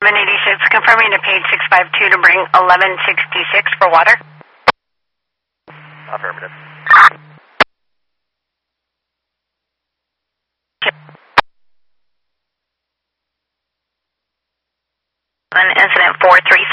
786, confirming to page 652 to bring 1166 for water. Affirmative. Incident 436.